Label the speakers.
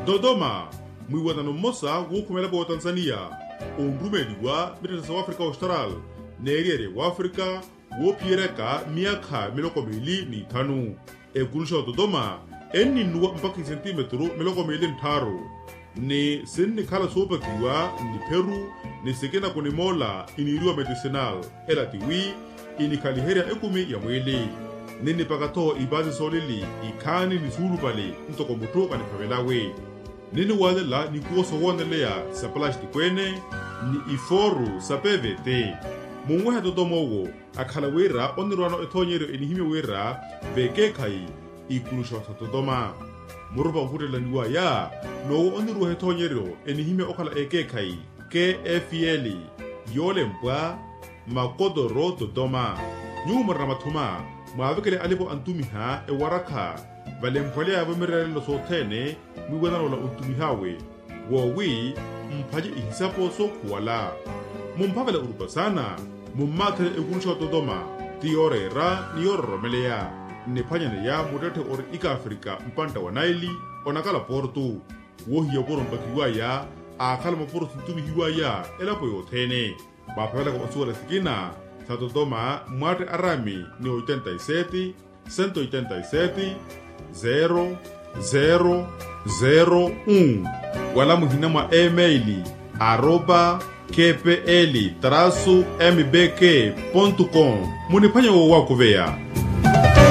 Speaker 1: Dodoma, mwiwatano mmosa wukumela kwa Tanzania, ondumeli wa British South Africa Austral, neriere wa Afrika, wopiereka miaka miloko mili ni tanu. Ekulusha Dodoma, eni nuwa mpaki centimetro miloko mili ntaro. Ni sinni kala sopa kiwa, ni Peru, ni sekena kuni mola, iniriwa medicinal, ela tiwi, ini kaliheria ekumi ya mwili. Nini pakato ibazi solili, ikani ni surubali, ntoko mutoka ni pamelawe. Nini wadela ni kuoso wanelea sa palash tikwene, ni iforu sa PVT. Mungweha Dodomogo, akalawera onirwano etonyero enihime wera, veke kai, ikulusha sa Dodoma. Murupa mputela niwa ya, no onirwa etonyero enihime okala eke kai, KFL, yole mpwa, makodoro Dodoma. Nyumara matuma, maavekele alipo antumiha e waraka, vale mpwale ya wamirele lo sotene, mwiwena lola untumihawe, wawi mpaje ihisapo so kuwala. Mumpavele urupa sana, mummatele ekulusha Dodoma, tiore ra ni romelea, nepanyane ya mudate ori ika Afrika mpanta wa Naili, onakala portu, wohi ya poro mpakiwa ya, akala maporo tuntumihiwa ya, elapo yotene. Bapavele kwa masuwa la sikina, sa Dodoma, mwate arami ni 87, 187, 0001. Wala muhina mwa emaili @kpl-mbk.com. Munipanya wako vea.